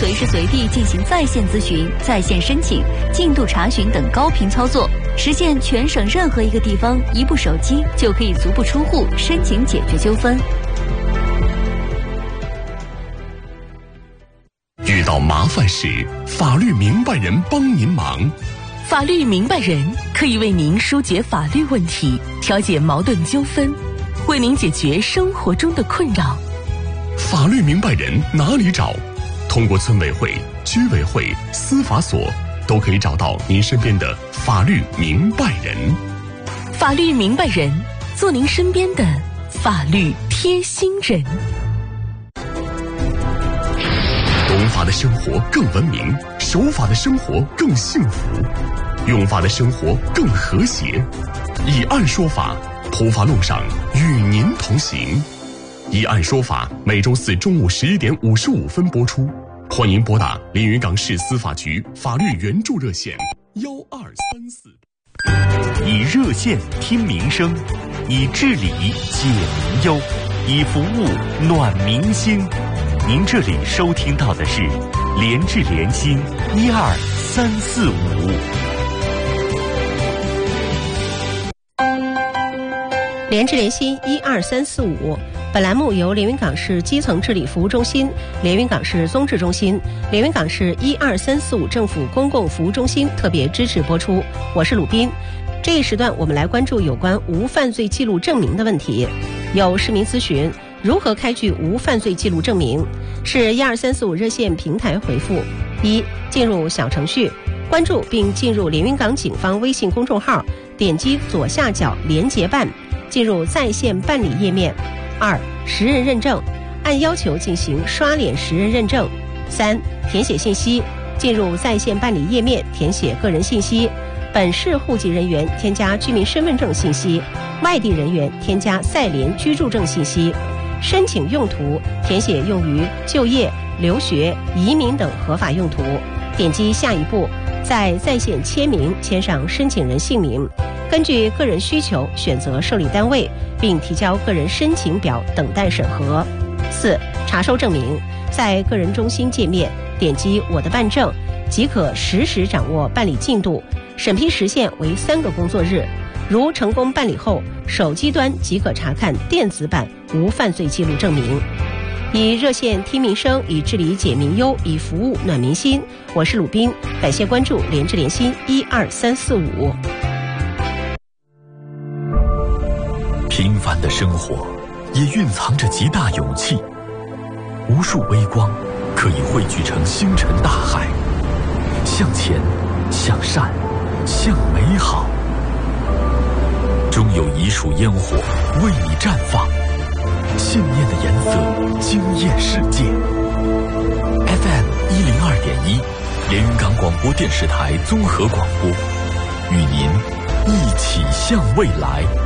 随时随地进行在线咨询、在线申请、进度查询等高频操作，实现全省任何一个地方一部手机就可以足不出户申请解决纠纷。 遇到麻烦时，法律明白人帮您忙。 法律明白人可以为您疏解法律问题，调解矛盾纠纷，为您解决生活中的困扰。 法律明白人哪里找？通过村委会、居委会、司法所都可以找到您身边的法律明白人。 法律明白人，做您身边的法律贴心人。 懂法的生活更文明，守法的生活更幸福，用法的生活更和谐。以案说法，普法路上与您同行。以案说法每周四中午11点55分播出，欢迎拨打连云港市司法局法律援助热线1234。 以热线听民生，以治理解民忧，以服务暖民心。您这里收听到的是联治联心12345。 联治联心12345，本栏目由连云港市基层治理服务中心、连云港市综治中心、连云港市12345政府公共服务中心特别支持播出。我是鲁斌。这一时段我们来关注有关无犯罪记录证明的问题。有市民咨询如何开具无犯罪记录证明，是12345热线平台回复：一、进入小程序，关注并进入连云港警方微信公众号，点击左下角连结办，进入在线办理页面。二、实人认证，按要求进行刷脸实人认证。三、填写信息，进入在线办理页面，填写个人信息。本市户籍人员添加居民身份证信息，外地人员添加在联居住证信息。申请用途填写用于就业、留学、移民等合法用途。点击下一步，在线签名签上申请人姓名，根据个人需求选择受理单位，并提交个人申请表等待审核。四、查收证明，在个人中心界面点击我的办证，即可实时掌握办理进度，审批时限为3个工作日。如成功办理后，手机端即可查看电子版无犯罪记录证明。以热线听民生，以治理解民忧，以服务暖民心。我是鲁斌，感谢关注联治联心12345。 平凡的生活也蕴藏着极大勇气，无数微光可以汇聚成星辰大海。向前，向善，向美好。终有一束烟火为你绽放，信念的颜色惊艳世界。FM 102.1，连云港广播电视台综合广播，与您一起向未来。